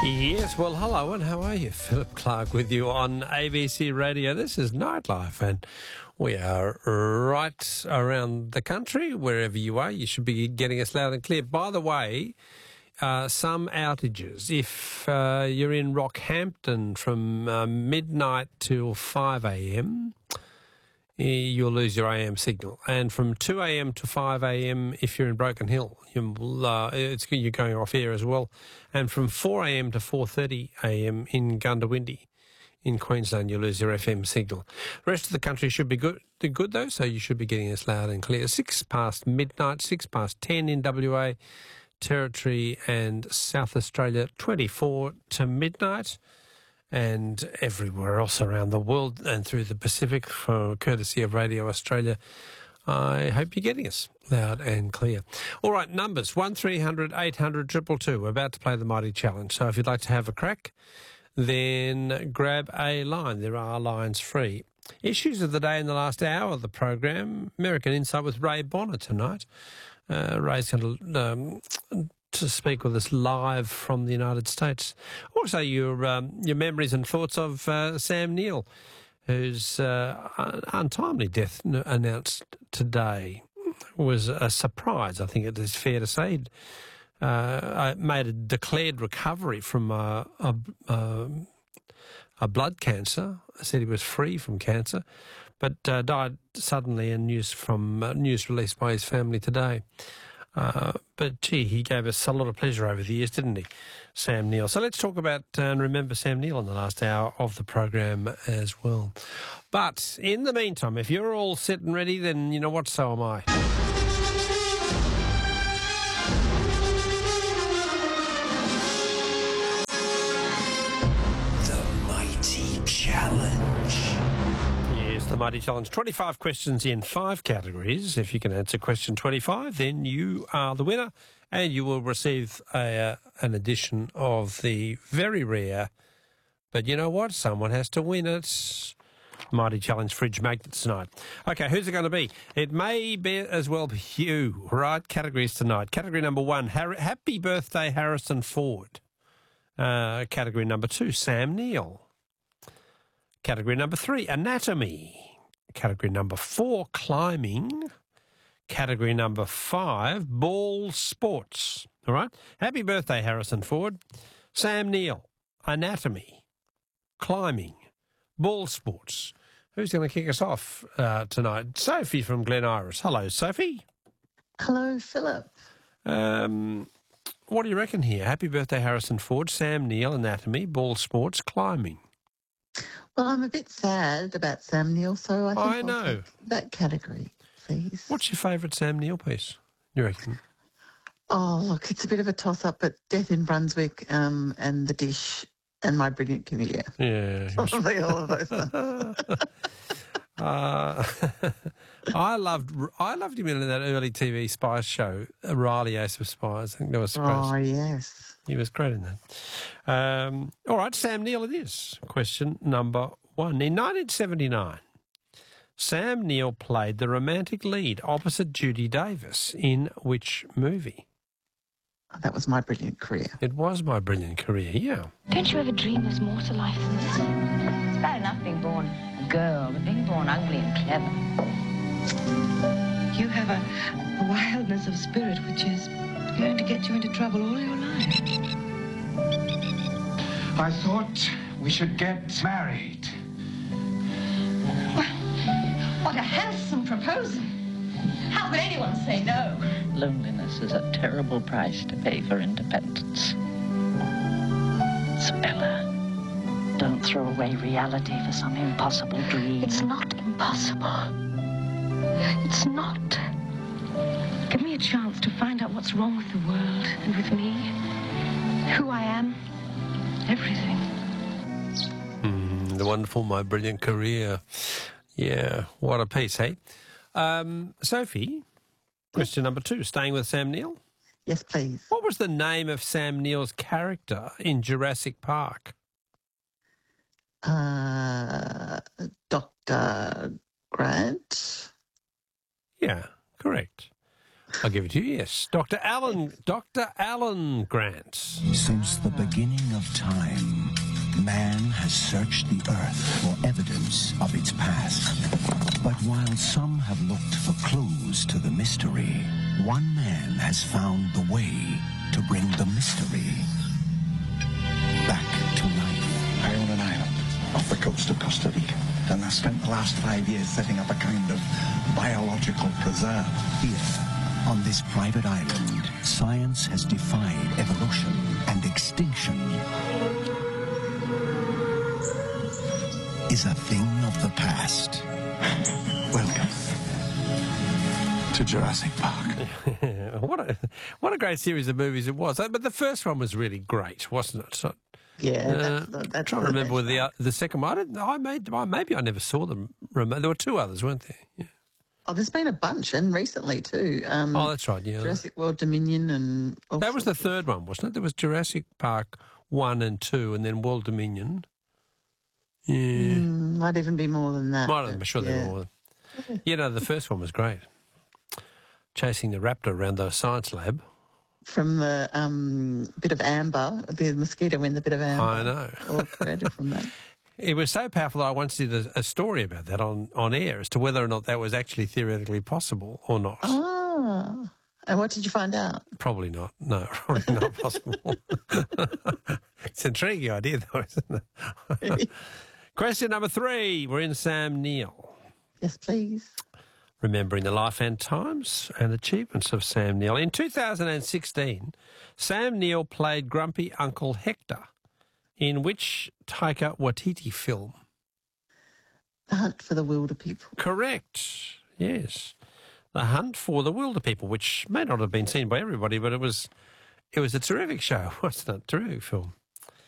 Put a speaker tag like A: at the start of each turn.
A: Yes, well, hello and how are you? Philip Clark with you on ABC Radio. This is Nightlife and we are right around the country. Wherever you are, you should be getting us loud and clear. By the way, some outages. If you're in Rockhampton from midnight till 5 a.m, you'll lose your AM signal. And from 2 a.m. to 5 a.m, if you're in Broken Hill, you're going off air as well. And from 4 a.m. to 4:30 a.m. in Gundawindi, in Queensland, you'll lose your FM signal. The rest of the country should be good though, so you should be getting us loud and clear. 6 past midnight, 6 past 10 in WA, Territory and South Australia, 24 to midnight. And everywhere else around the world and through the Pacific, for courtesy of Radio Australia. I hope you're getting us loud and clear. All right, numbers 1300 800 222. We're about to play the Mighty Challenge. So if you'd like to have a crack, then grab a line. There are lines free. Issues of the day in the last hour of the program. American Insight with Ray Bonner tonight. Ray's going to speak with us live from the United States. Also, your memories and thoughts of Sam Neill, whose untimely death announced today was a surprise. I think it is fair to say. Made a declared recovery from a blood cancer. Said he was free from cancer, but died suddenly. And news released by his family today. But, gee, he gave us a lot of pleasure over the years, didn't he, Sam Neill? So let's talk about and remember Sam Neill in the last hour of the program as well. But in the meantime, if you're all set and ready, then you know what, so am I.
B: The Mighty Challenge.
A: Yes, the Mighty Challenge. 25 questions in 5 categories. If you can answer question 25, then you are the winner and you will receive an edition of the very rare, but you know what? Someone has to win it. Mighty Challenge fridge magnets tonight. Okay, who's it going to be? It may be as well be you. Right, categories tonight. Category number 1, Happy Birthday Harrison Ford. Category number 2, Sam Neill. Category number 3, anatomy. Category number 4, climbing. Category number 5, ball sports. All right? Happy birthday, Harrison Ford. Sam Neill, anatomy, climbing, ball sports. Who's going to kick us off tonight? Sophie from Glen Iris. Hello, Sophie.
C: Hello, Philip.
A: What do you reckon here? Happy birthday, Harrison Ford. Sam Neill, anatomy, ball sports, climbing.
C: Well, I'm a bit sad about Sam Neill, so I think I'll take that category, please.
A: What's your favourite Sam Neill piece, you reckon?
C: Oh, look, it's a bit of a toss-up, but Death in Brunswick and The Dish and My Brilliant Career.
A: Yeah.
C: Probably all of those.
A: I loved him in that early TV spy show, Riley Ace of Spies. I think that was
C: Oh, yes.
A: He was great in that. All right, Sam Neill it is. Question number 1. In 1979, Sam Neill played the romantic lead opposite Judy Davis in which movie?
C: That was My Brilliant Career.
A: It was My Brilliant Career, yeah.
D: Don't you ever dream there's more to life than this? It's bad enough being born a girl, but being born ugly and clever.
E: You have a wildness of spirit which is going to get you into trouble all your life.
F: I thought we should get married.
E: What a handsome proposal. How could anyone say no?
G: Loneliness is a terrible price to pay for independence. Bella, don't throw away reality for some impossible dream.
D: It's not impossible. It's not.
E: Give me a chance to find out what's wrong with the world and with me. Who I am. Everything.
A: The wonderful My Brilliant Career. Yeah, what a piece, hey? Sophie, question number 2, staying with Sam Neill.
C: Yes, please.
A: What was the name of Sam Neill's character in Jurassic Park?
C: Dr. Grant.
A: Yeah, correct. I'll give it to you, yes. Dr. Alan Grant.
B: Since the beginning of time, man has searched the earth for evidence of its past. But while some have looked for clues to the mystery, one man has found the way to bring the mystery back to life.
H: I own an island off the coast of Costa Rica, and I spent the last 5 years setting up a kind of biological preserve.
B: Here, on this private island, science has defied evolution and extinction is a thing of the past.
H: Welcome to Jurassic Park.
A: what a great series of movies it was. But the first one was really great, wasn't it? So,
C: Yeah, that's
A: I'm trying to remember whether the second one. Maybe I never saw them. There were two others, weren't there? Yeah.
C: Oh, there's been a bunch, and recently too.
A: Oh, that's right. Yeah,
C: Jurassic World Dominion, and
A: that was the third one, wasn't it? There was Jurassic Park 1 and 2, and then World Dominion. Yeah,
C: might even be more than that.
A: I'm sure there were more. You know, the first one was great. Chasing the raptor around the science lab.
C: From the bit of amber, the mosquito in the bit of amber.
A: I know.
C: All created from that.
A: It was so powerful that I once did a story about that on air as to whether or not that was actually theoretically possible or not.
C: Ah. And what did you find out?
A: Probably not. No, probably not possible. It's an intriguing idea, though, isn't it? Question number 3. We're in Sam Neill.
C: Yes, please.
A: Remembering the life and times and achievements of Sam Neill. In 2016, Sam Neill played grumpy Uncle Hector in which Taika Waititi film?
C: The Hunt for the Wilder People.
A: Correct. Yes. The Hunt for the Wilder People, which may not have been seen by everybody, but it was a terrific show, wasn't it? Terrific film.